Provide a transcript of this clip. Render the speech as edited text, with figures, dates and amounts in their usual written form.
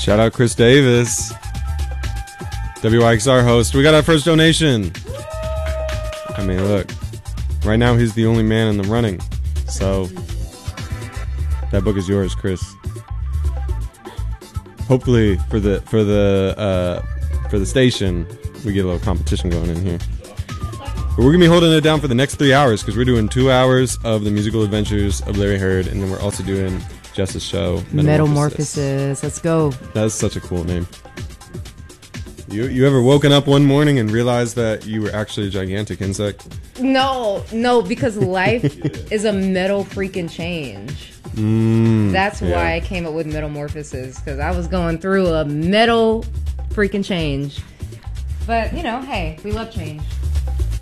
Shout out Chris Davis, WYXR host. We got our first donation. I mean, look, right now he's the only man in the running, so that book is yours, Chris. Hopefully for the station, we get a little competition going in here. But we're gonna be holding it down for the next 3 hours because we're doing 2 hours of the musical adventures of Larry Heard, and then we're also doing Jess's show, Metamorphosis. Let's go. That's such a cool name. You ever woken up one morning and realized that you were actually a gigantic insect? No, because life is a metal freaking change. That's why I came up with Metamorphosis, because I was going through a metal freaking change. But, hey, we love change.